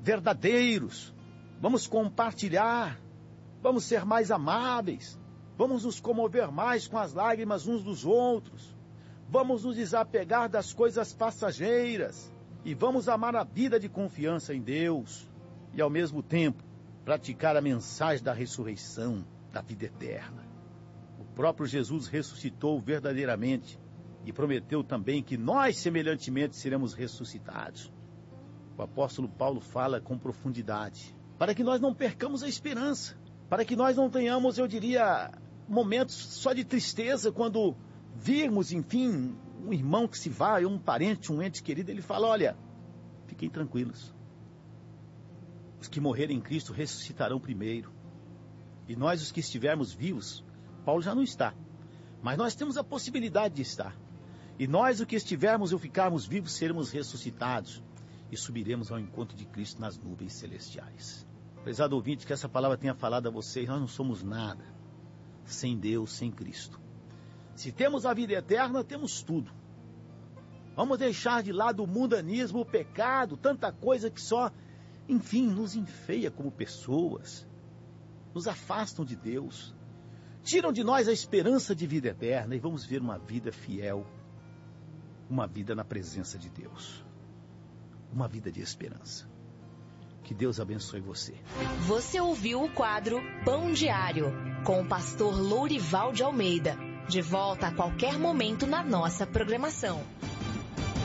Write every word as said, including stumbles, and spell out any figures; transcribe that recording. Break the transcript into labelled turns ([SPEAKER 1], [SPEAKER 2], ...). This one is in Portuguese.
[SPEAKER 1] verdadeiros, vamos compartilhar, vamos ser mais amáveis, vamos nos comover mais com as lágrimas uns dos outros, vamos nos desapegar das coisas passageiras e vamos amar a vida de confiança em Deus e, ao mesmo tempo, praticar a mensagem da ressurreição, da vida eterna. O próprio Jesus ressuscitou verdadeiramente e prometeu também que nós, semelhantemente, seremos ressuscitados. O apóstolo Paulo fala com profundidade, para que nós não percamos a esperança, para que nós não tenhamos, eu diria, momentos só de tristeza quando virmos, enfim, um irmão que se vai, um parente, um ente querido. Ele fala: olha, fiquem tranquilos, os que morrerem em Cristo ressuscitarão primeiro, e nós, os que estivermos vivos, Paulo já não está, mas nós temos a possibilidade de estar, e nós, os que estivermos ou ficarmos vivos, seremos ressuscitados e subiremos ao encontro de Cristo nas nuvens celestiais. Prezado ouvinte, que essa palavra tenha falado a vocês. Nós não somos nada sem Deus, sem Cristo. Se temos a vida eterna, temos tudo. Vamos deixar de lado o mundanismo, o pecado, tanta coisa que só, enfim, nos enfeia como pessoas, nos afastam de Deus, tiram de nós a esperança de vida eterna, e vamos ver uma vida fiel, uma vida na presença de Deus, uma vida de esperança. Que Deus abençoe você.
[SPEAKER 2] Você ouviu o quadro Pão Diário, com o pastor Lourival de Almeida. De volta a qualquer momento na nossa programação.